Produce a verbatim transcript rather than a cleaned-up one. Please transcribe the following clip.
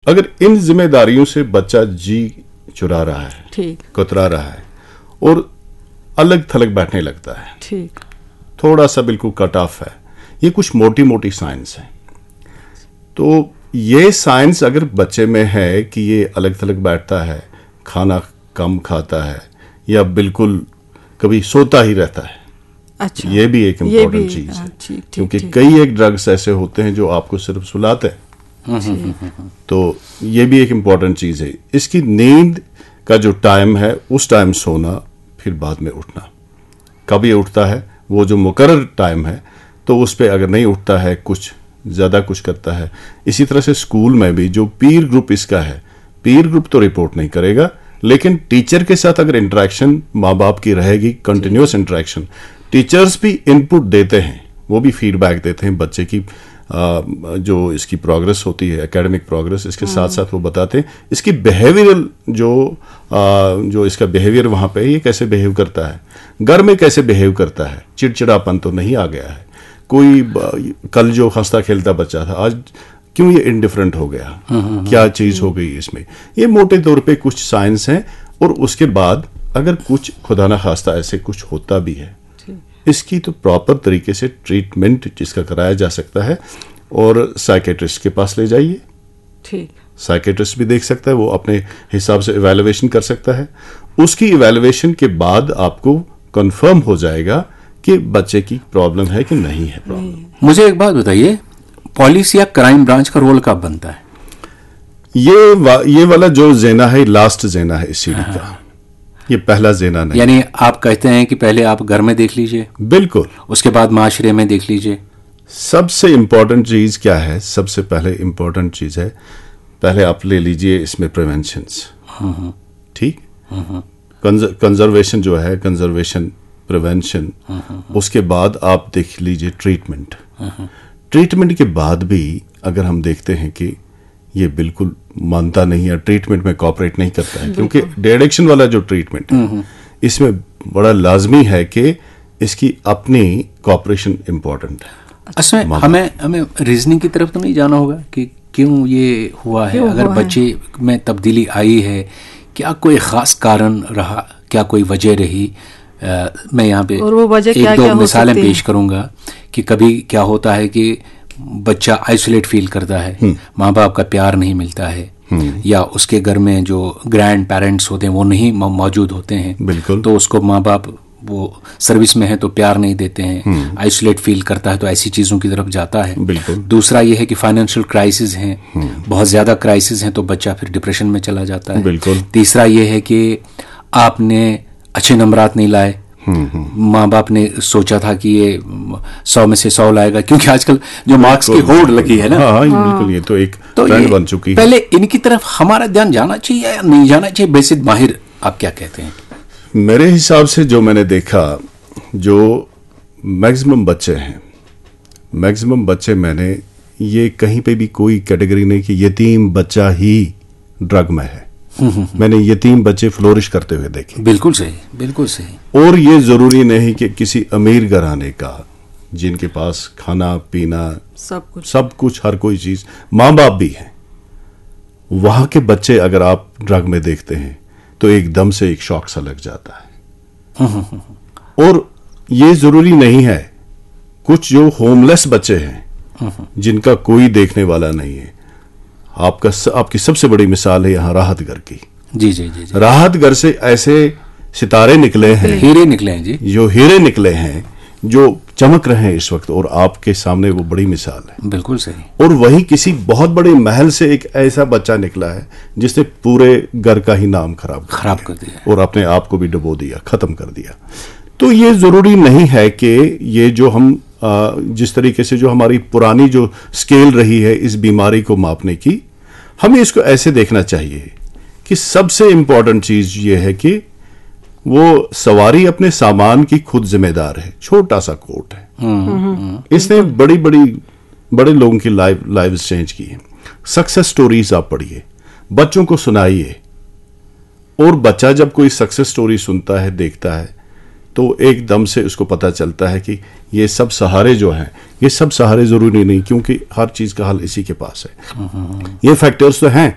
अगर इन जिम्मेदारियों से बच्चा जी चुरा रहा है, ठीक, कतरा रहा है और अलग थलग बैठने लगता है, ठीक, थोड़ा सा बिल्कुल कट ऑफ है, ये कुछ मोटी मोटी साइंस है। तो ये साइंस अगर बच्चे में है कि ये अलग थलग बैठता है, खाना कम खाता है या बिल्कुल कभी सोता ही रहता है, अच्छा, ये भी एक इम्पोर्टेंट चीज है, क्योंकि कई एक ड्रग्स ऐसे होते हैं जो आपको सिर्फ सुलाते हैं, तो ये भी एक इम्पोर्टेंट चीज है। इसकी नींद का जो टाइम है उस टाइम सोना, फिर बाद में उठना, कभी उठता है वो जो मुकर्रर टाइम है, तो उस पर अगर नहीं उठता है, कुछ ज़्यादा कुछ करता है। इसी तरह से स्कूल में भी जो पीर ग्रुप इसका है, पीर ग्रुप तो रिपोर्ट नहीं करेगा, लेकिन टीचर के साथ अगर इंटरेक्शन माँ बाप की रहेगी, कंटिन्यूस इंटरेक्शन, टीचर्स भी इनपुट देते हैं, वो भी फीडबैक देते हैं बच्चे की आ, जो इसकी प्रोग्रेस होती है, एकेडमिक प्रोग्रेस, इसके साथ साथ वो बताते हैं इसकी बिहेवियरल जो आ, जो इसका बिहेवियर वहाँ पे ये कैसे बिहेव करता है, घर में कैसे बिहेव करता है, चिड़चिड़ापन तो नहीं आ गया है, कोई कल जो हंसता खेलता बच्चा था आज क्यों ये इंडिफरेंट हो गया, क्या चीज हो गई इसमें, ये मोटे तौर पे कुछ साइंस है। और उसके बाद अगर कुछ खुदा ना खास्ता ऐसे कुछ होता भी है, इसकी तो प्रॉपर तरीके से ट्रीटमेंट जिसका कराया जा सकता है, और साइकेट्रिस्ट के पास ले जाइए, ठीक, साइकेट्रिस्ट भी देख सकता है, वो अपने हिसाब से इवैल्यूएशन कर सकता है, उसकी इवैल्यूएशन के बाद आपको कंफर्म हो जाएगा कि बच्चे की प्रॉब्लम है कि नहीं है प्रॉब्लम। मुझे एक बात बताइए, पुलिस या क्राइम ब्रांच का रोल कब बनता है? ये वा, ये वाला जो जेना है, लास्ट जेना है इस सीढ़ी का, ये पहला जेना नहीं। यानी आप कहते हैं कि पहले आप घर में देख लीजिए, बिल्कुल, उसके बाद माशरे में देख लीजिए। सबसे इंपॉर्टेंट चीज क्या है? सबसे पहले इंपॉर्टेंट चीज है, पहले आप ले लीजिए इसमें प्रिवेंशंस, ठीक, कंजर्वेशन जो है, कंजर्वेशन, प्रिवेंशन, उसके बाद आप देख लीजिए ट्रीटमेंट। ट्रीटमेंट के बाद भी अगर हम देखते हैं कि ये बिल्कुल मानता नहीं है, ट्रीटमेंट में कोऑपरेट नहीं करता है, क्योंकि डिएडिक्शन वाला जो ट्रीटमेंट है इसमें बड़ा लाजमी है कि इसकी अपनी कोऑपरेशन इंपॉर्टेंट है। अच्छा, हमें हमें रीजनिंग की तरफ तो नहीं जाना होगा कि क्यों ये हुआ है, अगर बच्चे में तब्दीली आई है, क्या कोई खास कारण रहा, क्या कोई वजह रही? आ, मैं यहाँ पे एक दो मिसालें पेश करूंगा कि कभी क्या होता है कि बच्चा आइसोलेट फील करता है, माँ बाप का प्यार नहीं मिलता है, या उसके घर में जो ग्रैंड पेरेंट्स होते हैं वो नहीं मौजूद होते हैं, बिल्कुल, तो उसको माँ बाप वो सर्विस में है तो प्यार नहीं देते हैं, आइसोलेट फील करता है तो ऐसी चीज़ों की तरफ जाता है। बिल्कुल। दूसरा ये है कि फाइनेंशियल क्राइसिस हैं, बहुत ज़्यादा क्राइसिस हैं तो बच्चा फिर डिप्रेशन में चला जाता है। बिल्कुल। तीसरा ये है कि आपने अच्छे नंबरात नहीं लाए, माँ बाप ने सोचा था कि ये सौ में से सौ लाएगा, क्योंकि आजकल जो मार्क्स की होड़ लगी है ना, हाँ, बिल्कुल, ये तो एक तो ट्रेंड बन चुकी है। पहले इनकी तरफ हमारा ध्यान जाना चाहिए या नहीं जाना चाहिए? बेसिक माहिर आप क्या कहते हैं? मेरे हिसाब से जो मैंने देखा, जो मैक्सिमम बच्चे हैं, मैक्सिमम बच्चे मैंने ये कहीं पे भी कोई कैटेगरी नहीं कि यतीम बच्चा ही ड्रग में है, मैंने यतीम बच्चे फ्लोरिश करते हुए देखे। बिल्कुल सही, बिल्कुल सही। और ये जरूरी नहीं कि किसी अमीर घराने का, जिनके पास खाना पीना सब कुछ सब कुछ हर कोई चीज, माँ बाप भी है, वहां के बच्चे अगर आप ड्रग में देखते हैं तो एकदम से एक शॉक सा लग जाता है। और ये जरूरी नहीं है, कुछ जो होमलेस बच्चे हैं जिनका कोई देखने वाला नहीं है, आपका आपकी सबसे बड़ी मिसाल है यहाँ राहतगढ़ की। जी जी जी, जी। राहतगढ़ से ऐसे सितारे निकले हैं, हीरे निकले हैं जी, जो हीरे निकले हैं, जो चमक रहे हैं इस वक्त, और आपके सामने वो बड़ी मिसाल है। बिल्कुल सही। और वहीं किसी बहुत बड़े महल से एक ऐसा बच्चा निकला है जिसने पूरे घर का ही नाम खराब कर खराब कर दिया और अपने आप को भी डुबो दिया, खत्म कर दिया। तो ये जरूरी नहीं है कि ये जो हम आ, जिस तरीके से जो हमारी पुरानी जो स्केल रही है इस बीमारी को मापने की, हमें इसको ऐसे देखना चाहिए कि सबसे इंपॉर्टेंट चीज ये है कि वो सवारी अपने सामान की खुद जिम्मेदार है। छोटा सा कोट है, इसने बड़ी बड़ी बड़े लोगों की लाइफ लाइव्स चेंज की है। सक्सेस स्टोरीज आप पढ़िए, बच्चों को सुनाइए, और बच्चा जब कोई सक्सेस स्टोरी सुनता है, देखता है, तो एकदम से उसको पता चलता है कि ये सब सहारे जो हैं, ये सब सहारे जरूरी नहीं, क्योंकि हर चीज का हल इसी के पास है। ये फैक्टर्स तो हैं